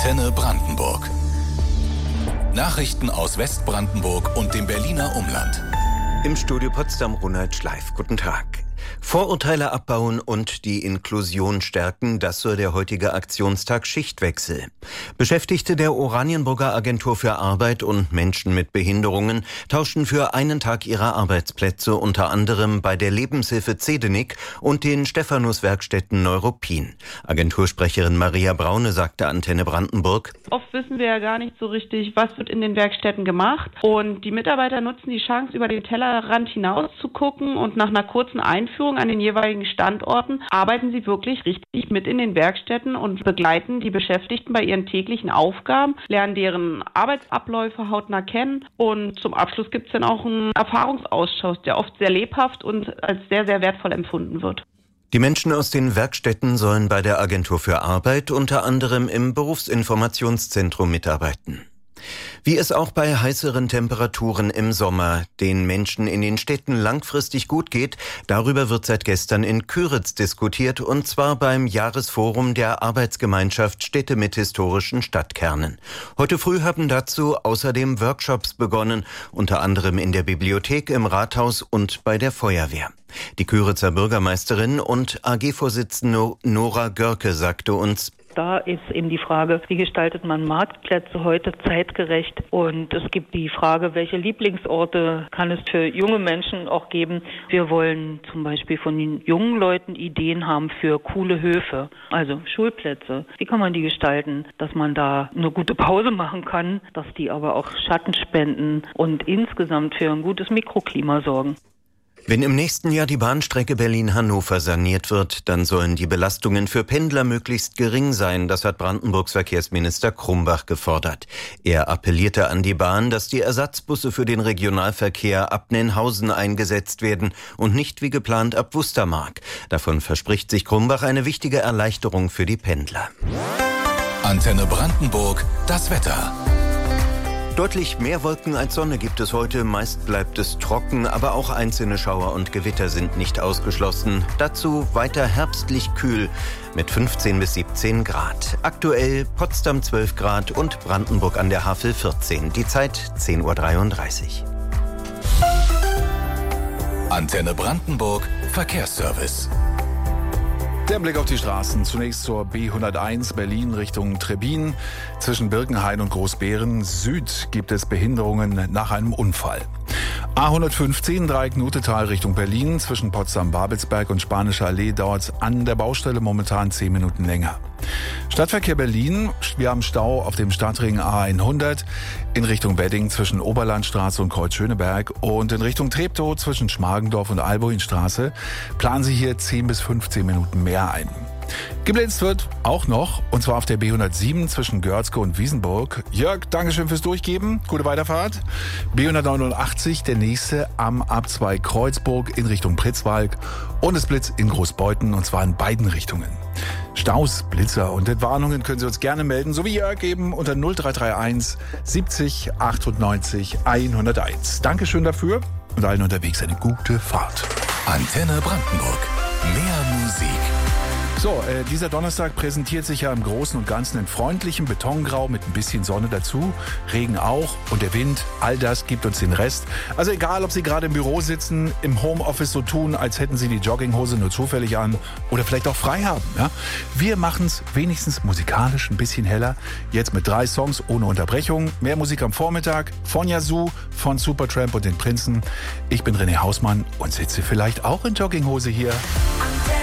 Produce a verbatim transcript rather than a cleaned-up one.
Antenne Brandenburg. Nachrichten aus Westbrandenburg und dem Berliner Umland. Im Studio Potsdam Ronald Schleif. Guten Tag. Vorurteile abbauen und die Inklusion stärken, das soll der heutige Aktionstag Schichtwechsel. Beschäftigte der Oranienburger Agentur für Arbeit und Menschen mit Behinderungen tauschen für einen Tag ihre Arbeitsplätze, unter anderem bei der Lebenshilfe Zedenik und den Stephanus-Werkstätten Neuruppin. Agentursprecherin Maria Braune sagte Antenne Brandenburg: Oft wissen wir ja gar nicht so richtig, was wird in den Werkstätten gemacht. Und die Mitarbeiter nutzen die Chance, über den Tellerrand hinaus zu gucken, und nach einer kurzen Einführung an den jeweiligen Standorten arbeiten sie wirklich richtig mit in den Werkstätten und begleiten die Beschäftigten bei ihren täglichen Aufgaben, lernen deren Arbeitsabläufe hautnah kennen, und zum Abschluss gibt es dann auch einen Erfahrungsaustausch, der oft sehr lebhaft und als sehr, sehr wertvoll empfunden wird. Die Menschen aus den Werkstätten sollen bei der Agentur für Arbeit unter anderem im Berufsinformationszentrum mitarbeiten. Wie es auch bei heißeren Temperaturen im Sommer den Menschen in den Städten langfristig gut geht, darüber wird seit gestern in Kyritz diskutiert, und zwar beim Jahresforum der Arbeitsgemeinschaft Städte mit historischen Stadtkernen. Heute früh haben dazu außerdem Workshops begonnen, unter anderem in der Bibliothek, im Rathaus und bei der Feuerwehr. Die Kyritzer Bürgermeisterin und A G-Vorsitzende Nora Görke sagte uns: Da ist eben die Frage, wie gestaltet man Marktplätze heute zeitgerecht? Und es gibt die Frage, welche Lieblingsorte kann es für junge Menschen auch geben? Wir wollen zum Beispiel von den jungen Leuten Ideen haben für coole Höfe, also Schulplätze. Wie kann man die gestalten, dass man da eine gute Pause machen kann, dass die aber auch Schatten spenden und insgesamt für ein gutes Mikroklima sorgen? Wenn im nächsten Jahr die Bahnstrecke Berlin-Hannover saniert wird, dann sollen die Belastungen für Pendler möglichst gering sein. Das hat Brandenburgs Verkehrsminister Krumbach gefordert. Er appellierte an die Bahn, dass die Ersatzbusse für den Regionalverkehr ab Nennhausen eingesetzt werden und nicht wie geplant ab Wustermark. Davon verspricht sich Krumbach eine wichtige Erleichterung für die Pendler. Antenne Brandenburg, das Wetter. Deutlich mehr Wolken als Sonne gibt es heute. Meist bleibt es trocken, aber auch einzelne Schauer und Gewitter sind nicht ausgeschlossen. Dazu weiter herbstlich kühl mit fünfzehn bis siebzehn Grad. Aktuell Potsdam zwölf Grad und Brandenburg an der Havel vierzehn. Die Zeit zehn Uhr dreiunddreißig. Antenne Brandenburg Verkehrsservice. Der Blick auf die Straßen. Zunächst zur B hunderteins Berlin Richtung Trebbin. Zwischen Birkenhain und Großbeeren Süd gibt es Behinderungen nach einem Unfall. A hundertfünfzehn Dreieck Notetal Richtung Berlin. Zwischen Potsdam-Babelsberg und Spanische Allee dauert es an der Baustelle momentan zehn Minuten länger. Stadtverkehr Berlin. Wir haben Stau auf dem Stadtring A hundert in Richtung Wedding zwischen Oberlandstraße und Kreuz-Schöneberg, und in Richtung Treptow zwischen Schmargendorf und Albuinstraße planen Sie hier zehn bis fünfzehn Minuten mehr ein. Geblitzt wird auch noch, und zwar auf der B hundertsieben zwischen Görzke und Wiesenburg. Jörg, Dankeschön fürs Durchgeben. Gute Weiterfahrt. B hundertneunundachtzig, der nächste am A zwei Kreuzburg in Richtung Pritzwalk, und es blitzt in Großbeuthen, und zwar in beiden Richtungen. Staus, Blitzer und Entwarnungen können Sie uns gerne melden, so wie Jörg eben, unter null drei drei eins siebzig achtundneunzig hunderteins. Dankeschön dafür und allen unterwegs eine gute Fahrt. Antenne Brandenburg. Mehr Musik. So, äh, dieser Donnerstag präsentiert sich ja im Großen und Ganzen in freundlichem Betongrau mit ein bisschen Sonne dazu, Regen auch, und der Wind, all das gibt uns den Rest. Also egal, ob Sie gerade im Büro sitzen, im Homeoffice so tun, als hätten Sie die Jogginghose nur zufällig an oder vielleicht auch frei haben. Ja? Wir machen es wenigstens musikalisch ein bisschen heller, jetzt mit drei Songs ohne Unterbrechung. Mehr Musik am Vormittag von Yazoo, von Supertramp und den Prinzen. Ich bin René Hausmann und sitze vielleicht auch in Jogginghose hier. Antenne.